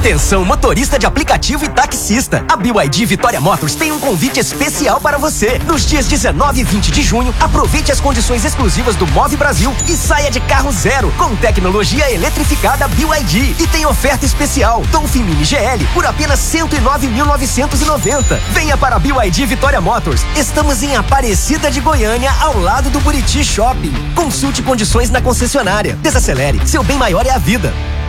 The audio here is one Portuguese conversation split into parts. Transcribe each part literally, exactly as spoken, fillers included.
Atenção, motorista de aplicativo e taxista. A B Y D Vitória Motors tem um convite especial para você. Nos dias dezenove e vinte de junho, aproveite as condições exclusivas do Move Brasil e saia de carro zero, com tecnologia eletrificada B Y D. E tem oferta especial, Dolphin Mini G L por apenas cento e nove mil novecentos e noventa. Venha para a B Y D Vitória Motors. Estamos em Aparecida de Goiânia, ao lado do Buriti Shopping. Consulte condições na concessionária. Desacelere, seu bem maior é a vida.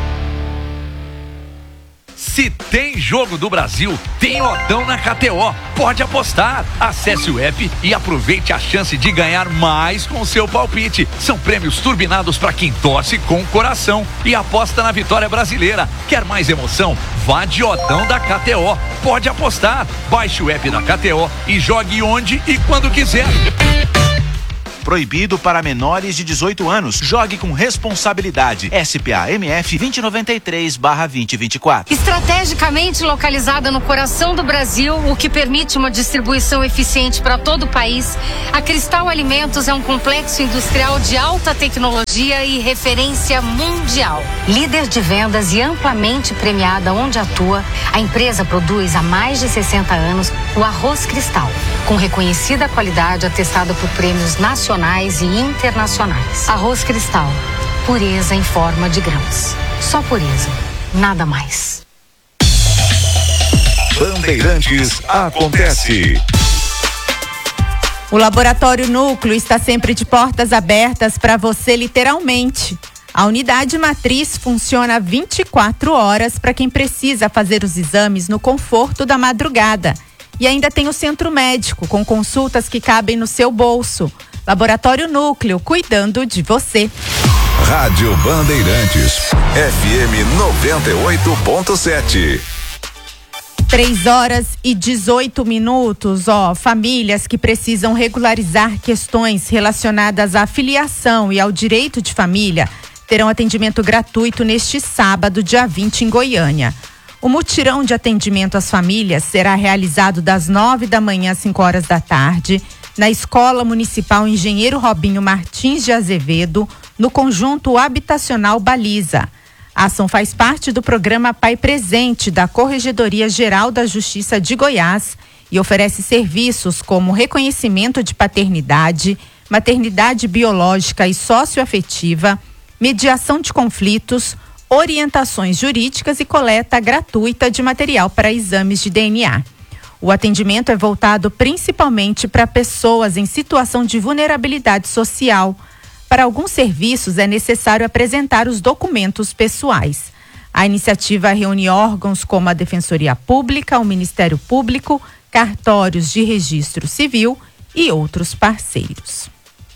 Se tem jogo do Brasil, tem Odão na K T O. Pode apostar. Acesse o app e aproveite a chance de ganhar mais com o seu palpite. São prêmios turbinados para quem torce com o coração e aposta na vitória brasileira. Quer mais emoção? Vá de Odão da K T O. Pode apostar. Baixe o app da K T O e jogue onde e quando quiser. Proibido para menores de dezoito anos. Jogue com responsabilidade. S P A M F vinte e noventa e três barra vinte e vinte e quatro. Estrategicamente localizada no coração do Brasil, o que permite uma distribuição eficiente para todo o país, a Cristal Alimentos é um complexo industrial de alta tecnologia e referência mundial. Líder de vendas e amplamente premiada onde atua, a empresa produz há mais de sessenta anos o arroz Cristal, com reconhecida qualidade atestada por prêmios nacionais e internacionais. Arroz Cristal, pureza em forma de grãos. Só pureza, nada mais. Bandeirantes acontece. O Laboratório Núcleo está sempre de portas abertas para você, literalmente. A unidade matriz funciona vinte e quatro horas para quem precisa fazer os exames no conforto da madrugada. E ainda tem o centro médico, com consultas que cabem no seu bolso. Laboratório Núcleo, cuidando de você. Rádio Bandeirantes, F M noventa e oito ponto sete. Três horas e dezoito minutos, ó, famílias que precisam regularizar questões relacionadas à filiação e ao direito de família terão atendimento gratuito neste sábado, dia vinte, em Goiânia. O mutirão de atendimento às famílias será realizado das nove da manhã às cinco horas da tarde, na Escola Municipal Engenheiro Robinho Martins de Azevedo, no conjunto habitacional Baliza. A ação faz parte do programa Pai Presente da Corregedoria Geral da Justiça de Goiás e oferece serviços como reconhecimento de paternidade, maternidade biológica e socioafetiva, mediação de conflitos, orientações jurídicas e coleta gratuita de material para exames de D N A. O atendimento é voltado principalmente para pessoas em situação de vulnerabilidade social. Para alguns serviços é necessário apresentar os documentos pessoais. A iniciativa reúne órgãos como a Defensoria Pública, o Ministério Público, cartórios de registro civil e outros parceiros.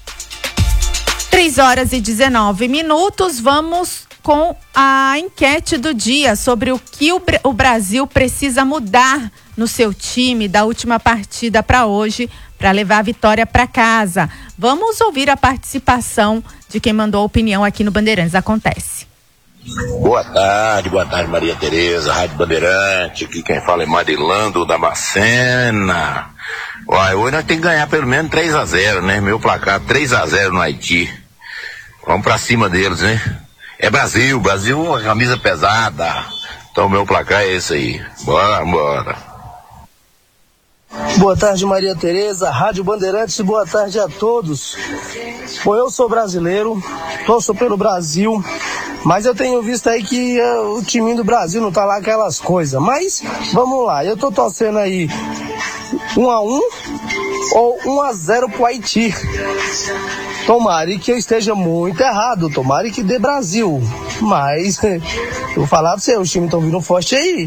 Três horas e dezenove minutos, vamos com a enquete do dia sobre o que o, o Brasil precisa mudar no seu time da última partida para hoje, para levar a vitória para casa. Vamos ouvir a participação de quem mandou a opinião aqui no Bandeirantes Acontece. Boa tarde, boa tarde, Maria Tereza, Rádio Bandeirante. Aqui quem fala é Marilando Damascena. Uai, hoje nós temos que ganhar pelo menos três a zero, né? Meu placar três a zero no Haiti. Vamos pra cima deles, né? É Brasil, Brasil, uma camisa pesada. Então meu placar é esse aí. Bora, bora. Boa tarde, Maria Tereza, Rádio Bandeirantes, boa tarde a todos. Bom, eu sou brasileiro, torço pelo Brasil, mas eu tenho visto aí que uh, o time do Brasil não tá lá aquelas coisas. Mas, vamos lá, eu tô torcendo aí um a um ou um a zero pro Haiti. Tomara que eu esteja muito errado, tomara que dê Brasil. Mas, vou falar pra você, os times estão vindo forte aí.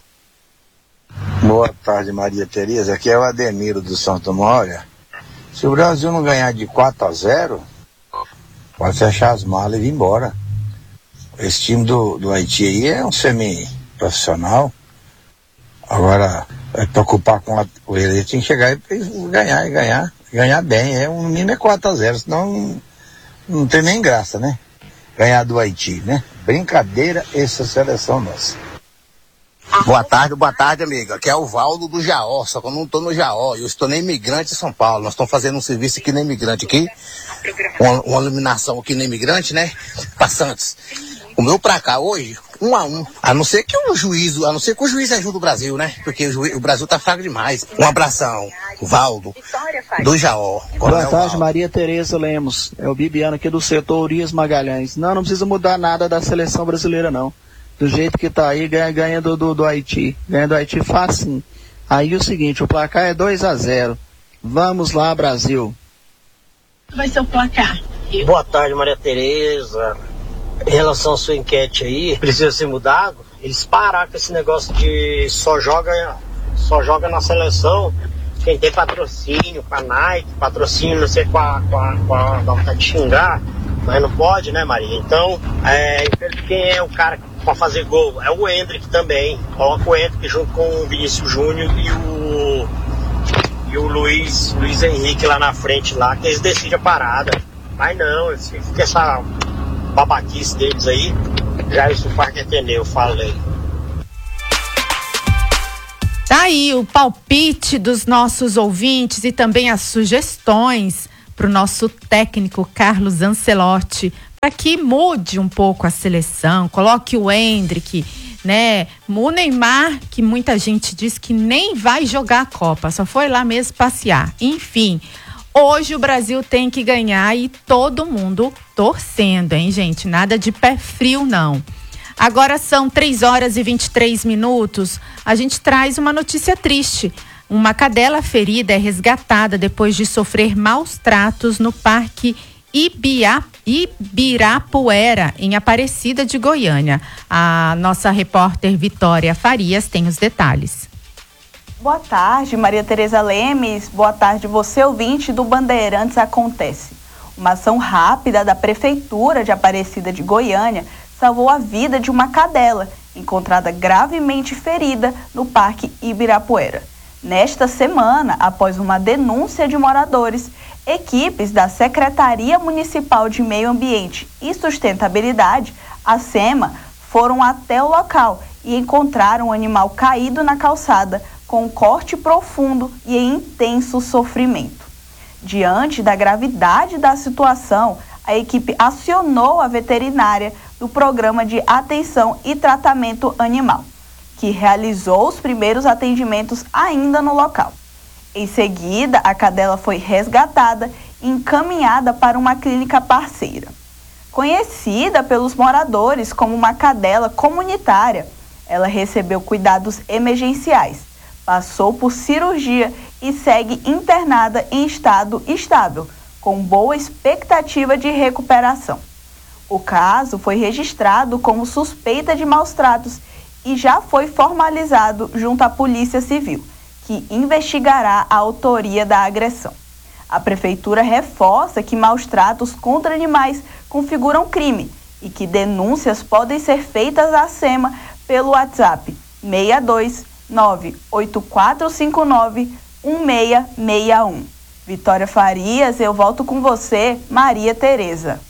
Boa tarde, Maria Tereza. Aqui é o Ademiro do Santo Mória. Se o Brasil não ganhar de quatro a zero, pode fechar as malas e vir embora. Esse time do, do Haiti aí é um semi-profissional. Agora, é preocupar com a, ele tem que chegar e ganhar, e ganhar, ganhar bem. É, um mínimo é quatro a zero, senão não, não tem nem graça, né? Ganhar do Haiti, né? Brincadeira essa seleção nossa. Boa tarde, boa tarde, amigo. Aqui é o Valdo do Jaó, só que eu não estou no Jaó, eu estou nem imigrante em São Paulo. Nós estamos fazendo um serviço aqui na imigrante aqui, uma, uma iluminação aqui na imigrante, né? Para Santos. O meu pra cá hoje, um a um. A não ser que o juízo, a não ser que o juiz ajude o Brasil, né? Porque o, juiz, o Brasil tá fraco demais. Um abração, Valdo, do Jaó. Boa tarde, Maria Tereza Lemos. É o Bibiano aqui do setor Urias Magalhães. Não, não precisa mudar nada da seleção brasileira, não. Do jeito que tá aí, ganha, ganha do, do, do Haiti. Ganha do Haiti fácil. Aí o seguinte, o placar é dois a zero. Vamos lá, Brasil. Vai ser o placar. Boa tarde, Maria Tereza. Em relação à sua enquete aí, precisa ser mudado? Eles pararam com esse negócio de só joga, só joga na seleção quem tem patrocínio com a Nike, patrocínio, não sei, com a, com a, com a, dá vontade de xingar, mas não pode, né, Maria? Então, é, quem é o cara para fazer gol? É o Hendrick também. Coloca o Hendrick junto com o Vinícius Júnior e o, e o Luiz, Luiz Henrique lá na frente, lá, que eles decidem a parada. Mas não, fica essa babaquice deles aí. Já isso Parque Ateneu, falei. Tá aí o palpite dos nossos ouvintes e também as sugestões para o nosso técnico Carlos Ancelotti, para que mude um pouco a seleção, coloque o Hendrick, né? O Neymar, que muita gente diz que nem vai jogar a Copa, só foi lá mesmo passear. Enfim, hoje o Brasil tem que ganhar e todo mundo torcendo, hein, gente? Nada de pé frio, não. Agora são três horas e vinte e três minutos. A gente traz uma notícia triste. Uma cadela ferida é resgatada depois de sofrer maus tratos no Parque Ibia, Ibirapuera, em Aparecida de Goiânia. A nossa repórter Vitória Farias tem os detalhes. Boa tarde, Maria Tereza Lemes. Boa tarde, você ouvinte do Bandeirantes Acontece. Uma ação rápida da Prefeitura de Aparecida de Goiânia salvou a vida de uma cadela, encontrada gravemente ferida no Parque Ibirapuera. Nesta semana, após uma denúncia de moradores, equipes da Secretaria Municipal de Meio Ambiente e Sustentabilidade, a SEMA, foram até o local e encontraram o animal caído na calçada, com um corte profundo e em intenso sofrimento. Diante da gravidade da situação, a equipe acionou a veterinária do Programa de Atenção e Tratamento Animal, que realizou os primeiros atendimentos ainda no local. Em seguida, a cadela foi resgatada e encaminhada para uma clínica parceira. Conhecida pelos moradores como uma cadela comunitária, ela recebeu cuidados emergenciais, passou por cirurgia e segue internada em estado estável, com boa expectativa de recuperação. O caso foi registrado como suspeita de maus tratos e já foi formalizado junto à Polícia Civil, que investigará a autoria da agressão. A Prefeitura reforça que maus tratos contra animais configuram crime e que denúncias podem ser feitas à SEMA pelo WhatsApp seis dois nove oito quatro cinco nove um seis seis um. Vitória Farias, eu volto com você, Maria Tereza.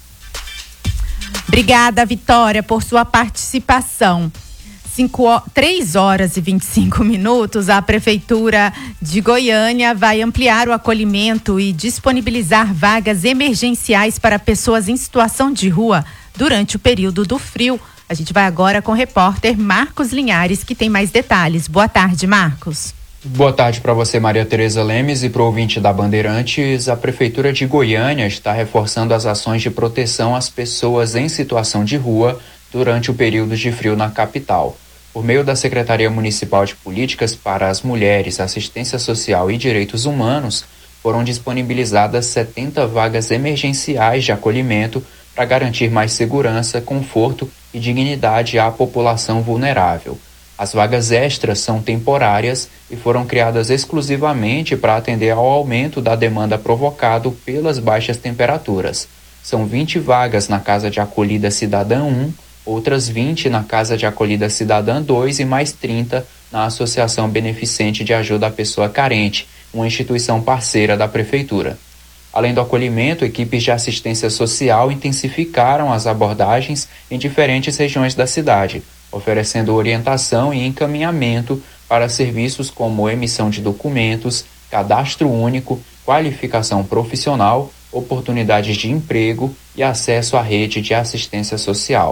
Obrigada, Vitória, por sua participação. três horas e vinte e cinco minutos, a Prefeitura de Goiânia vai ampliar o acolhimento e disponibilizar vagas emergenciais para pessoas em situação de rua durante o período do frio. A gente vai agora com o repórter Marcos Linhares, que tem mais detalhes. Boa tarde, Marcos. Boa tarde para você, Maria Tereza Lemes, e para o ouvinte da Bandeirantes. A Prefeitura de Goiânia está reforçando as ações de proteção às pessoas em situação de rua durante o período de frio na capital. Por meio da Secretaria Municipal de Políticas para as Mulheres, Assistência Social e Direitos Humanos, foram disponibilizadas setenta vagas emergenciais de acolhimento para garantir mais segurança, conforto e dignidade à população vulnerável. As vagas extras são temporárias e foram criadas exclusivamente para atender ao aumento da demanda provocado pelas baixas temperaturas. São vinte vagas na Casa de Acolhida Cidadã um, outras vinte na Casa de Acolhida Cidadã dois e mais trinta na Associação Beneficente de Ajuda à Pessoa Carente, uma instituição parceira da Prefeitura. Além do acolhimento, equipes de assistência social intensificaram as abordagens em diferentes regiões da cidade, oferecendo orientação e encaminhamento para serviços como emissão de documentos, cadastro único, qualificação profissional, oportunidades de emprego e acesso à rede de assistência social.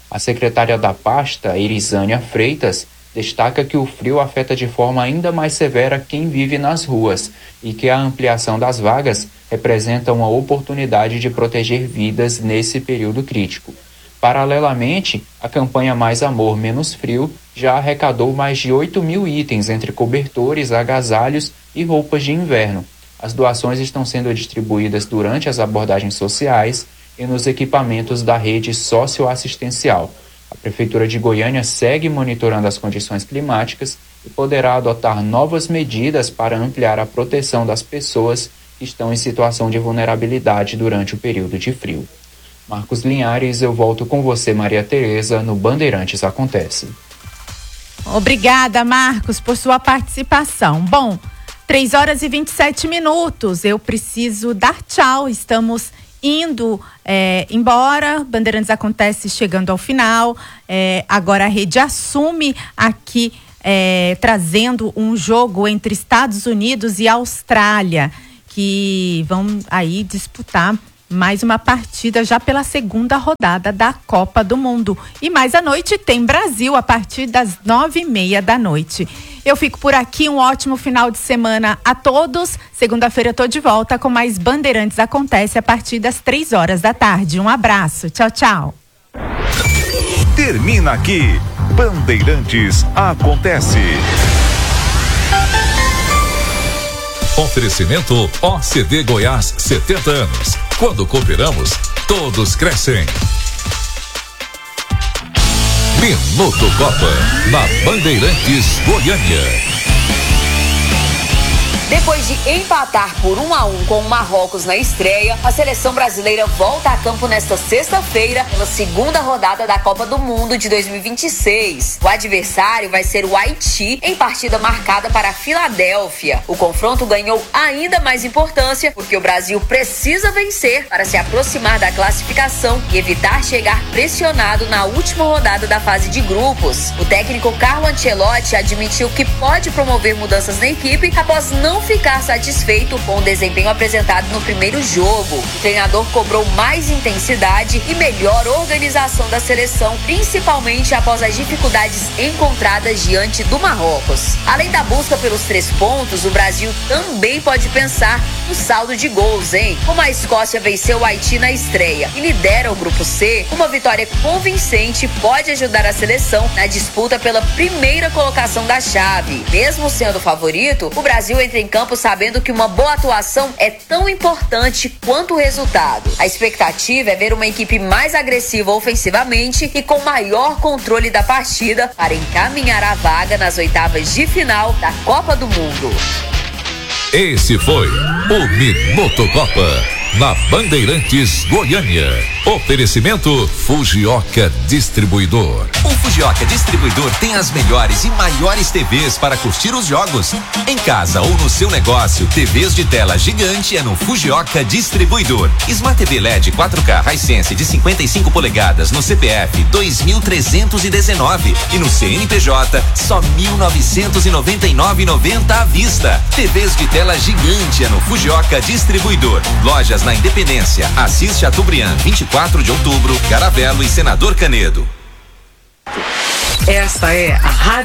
A secretária da pasta, Irisânia Freitas, destaca que o frio afeta de forma ainda mais severa quem vive nas ruas e que a ampliação das vagas representa uma oportunidade de proteger vidas nesse período crítico. Paralelamente, a campanha Mais Amor, Menos Frio já arrecadou mais de oito mil itens entre cobertores, agasalhos e roupas de inverno. As doações estão sendo distribuídas durante as abordagens sociais e nos equipamentos da rede socioassistencial. A Prefeitura de Goiânia segue monitorando as condições climáticas e poderá adotar novas medidas para ampliar a proteção das pessoas que estão em situação de vulnerabilidade durante o período de frio. Marcos Linhares, eu volto com você, Maria Tereza, no Bandeirantes Acontece. Obrigada, Marcos, por sua participação. Bom, três horas e vinte e sete minutos, eu preciso dar tchau, estamos indo é, embora, Bandeirantes Acontece chegando ao final, é, agora a rede assume aqui é, trazendo um jogo entre Estados Unidos e Austrália, que vão aí disputar mais uma partida já pela segunda rodada da Copa do Mundo. E mais à noite tem Brasil a partir das nove e meia da noite. Eu fico por aqui, um ótimo final de semana a todos. Segunda-feira eu tô de volta com mais Bandeirantes Acontece a partir das três horas da tarde. Um abraço, tchau, tchau. Termina aqui, Bandeirantes Acontece. Oferecimento O C D Goiás, setenta anos. Quando cooperamos, todos crescem. Minuto Copa, na Bandeirantes Goiânia. Depois de empatar por um a um com o Marrocos na estreia, a seleção brasileira volta a campo nesta sexta-feira pela segunda rodada da Copa do Mundo de dois mil e vinte e seis. O adversário vai ser o Haiti em partida marcada para a Filadélfia. O confronto ganhou ainda mais importância porque o Brasil precisa vencer para se aproximar da classificação e evitar chegar pressionado na última rodada da fase de grupos. O técnico Carlo Ancelotti admitiu que pode promover mudanças na equipe após não ficar satisfeito com o desempenho apresentado no primeiro jogo. O treinador cobrou mais intensidade e melhor organização da seleção, principalmente após as dificuldades encontradas diante do Marrocos. Além da busca pelos três pontos, o Brasil também pode pensar no saldo de gols, hein? Como a Escócia venceu o Haiti na estreia e lidera o grupo C, uma vitória convincente pode ajudar a seleção na disputa pela primeira colocação da chave. Mesmo sendo favorito, o Brasil entra em campo sabendo que uma boa atuação é tão importante quanto o resultado. A expectativa é ver uma equipe mais agressiva ofensivamente e com maior controle da partida para encaminhar a vaga nas oitavas de final da Copa do Mundo. Esse foi o Minuto Copa, na Bandeirantes Goiânia. Oferecimento Fujioka Distribuidor. O Fujioka Distribuidor tem as melhores e maiores T Vs para curtir os jogos. Em casa ou no seu negócio, T Vs de tela gigante é no Fujioka Distribuidor. Smart T V L E D quatro K Hisense de cinquenta e cinco polegadas no C P F dois mil trezentos e dezenove e no C N P J só mil novecentos e noventa e nove reais e noventa centavos à vista. T Vs de tela gigante é no Fujioka Distribuidor. Lojas na Independência, Assis Chateaubriand, vinte e quatro de outubro, Garavelo e Senador Canedo. Esta é a Rádio